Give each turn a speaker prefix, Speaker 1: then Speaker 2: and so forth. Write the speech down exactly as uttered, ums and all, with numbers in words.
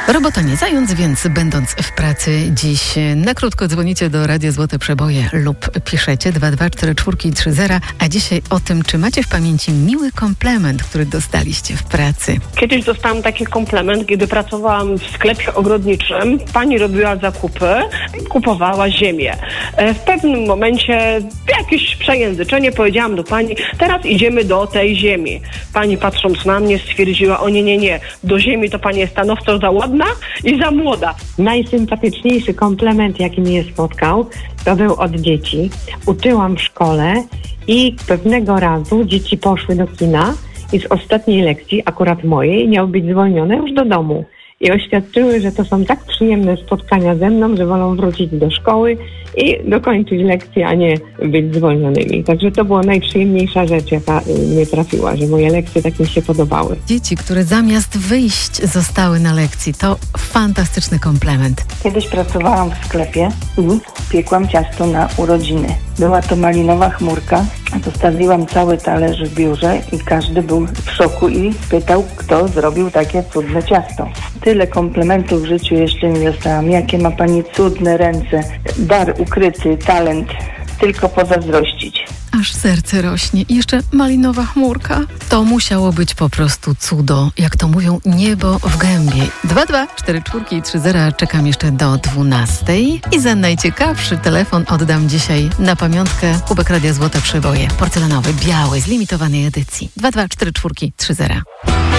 Speaker 1: Robota nie zając, więc będąc w pracy dziś na krótko dzwonicie do Radia Złote Przeboje lub piszecie dwa dwa cztery cztery trzy zero, a dzisiaj o tym, czy macie w pamięci miły komplement, który dostaliście w pracy.
Speaker 2: Kiedyś dostałam taki komplement, kiedy pracowałam w sklepie ogrodniczym. Pani robiła zakupy i kupowała ziemię. W pewnym momencie jakieś przejęzyczenie, powiedziałam do pani, teraz idziemy do tej ziemi. Pani patrząc na mnie stwierdziła, o nie, nie, nie, do ziemi to pani jest stanowczo za ładna i za młoda.
Speaker 3: Najsympatyczniejszy komplement, jaki mnie spotkał, to był od dzieci. Uczyłam w szkole i pewnego razu dzieci poszły do kina i z ostatniej lekcji, akurat mojej, miały być zwolnione już do domu. I oświadczyły, że to są tak przyjemne spotkania ze mną, że wolą wrócić do szkoły i dokończyć lekcję, a nie być zwolnionymi. Także to była najprzyjemniejsza rzecz, jaka mnie trafiła, że moje lekcje tak mi się podobały.
Speaker 1: Dzieci, które zamiast wyjść zostały na lekcji, to fantastyczny komplement.
Speaker 4: Kiedyś pracowałam w sklepie i piekłam ciasto na urodziny. Była to malinowa chmurka. Zostawiłam cały talerz w biurze i każdy był w szoku i pytał, kto zrobił takie cudne ciasto. Tyle komplementów w życiu jeszcze nie dostałam. Jakie ma pani cudne ręce, dar ukryty, talent, tylko pozazdrościć.
Speaker 1: Aż serce rośnie. I jeszcze malinowa chmurka. To musiało być po prostu cudo. Jak to mówią, niebo w gębie. dwa dwa cztery cztery trzy zero. Czekam jeszcze do dwunastej. I za najciekawszy telefon oddam dzisiaj na pamiątkę kubek Radia Złote Przeboje. Porcelanowy, biały, z limitowanej edycji. dwa dwa cztery cztery trzy zero.